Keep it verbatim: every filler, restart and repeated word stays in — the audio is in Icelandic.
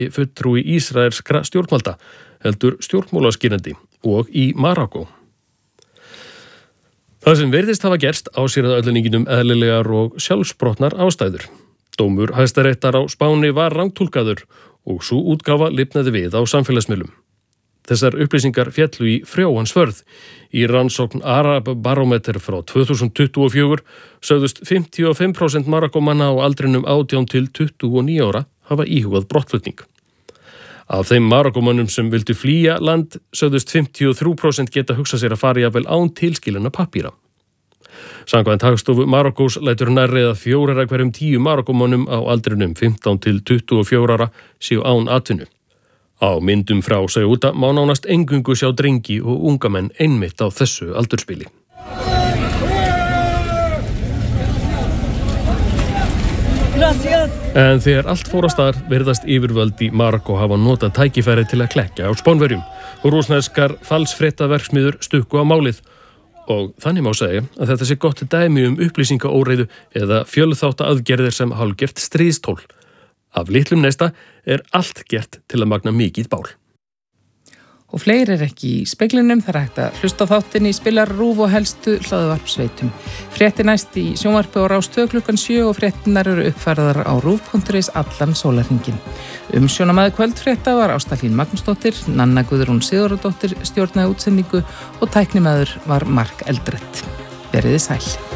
fulltrúi ísraelskra stjórnvalda, heldur stjórnmálaskýrandi og í Marokkó. Það sem virðist hafa gerst á sér að ölluninginum eðlilegar og sjálfsbrotnar ástæður. Dómur Hæstaréttar á Spáni var rangtúlkaður og sú útgáfa lifnaði við á samfélagsmiðlum. Þessar upplýsingar féllu í frjóan svörð. Í rannsókn Arab Barometer frá tvö þúsund tuttugu og fjögur sögðust fimmtíu og fimm prósent Marokkómanna á aldrinum átján til tuttugu og níu ára hafa íhugað brottflutning. Af þeim Marokkómönnum sem vildu flýja land sögðust fimmtíu og þrjú prósent geta hugsað sér að fara jafnvel án tilskilinna pappíra. Samkvæmt Hagstofu Marokkós lætur nærri að fjórir af hverjum tíu Marokkómönnum á aldrinum fimmtán til tuttugu og fjögurra ára séu án atvinnu. Á myndum frá Ceuta má nánast eingöngu sjá drengi og unga menn einmitt á þessu aldurspili. En þegar allt fór á stað virðast yfirvöld í Marokkó hafa notað tækifæri til að klekkja á Spánverjum og rússneskar falsfréttaverksmiðjur stukku á málið og þannig má segja að þetta sé gott dæmi um upplýsingaóreiðu eða fjölþáttaaðgerðir sem hálfgert stríðstól. Af litlum neista er allt gert til að magna mikið bál. Og fleiri er ekki í speglinum, það er hægt að hlusta á þáttin í Spilar RÚV og helstu hlaðvarpsveitum. Fréttir næst í sjónvarpi á Rás tvö klukkan sjö og fréttinar eru uppfærðar á rúv punktur is allan sólarhringinn. Umsjónamaður kvöldfrétta var Ásta Hlín Magnúsdóttir, Nanna Guðrún Sigurðardóttir stjórnaði útsendingu og tæknimaður var Mark Eldrett. Veriði sæl.